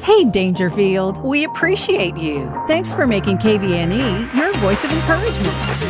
Hey, Dangerfield, we appreciate you. Thanks for making KVNE your voice of encouragement.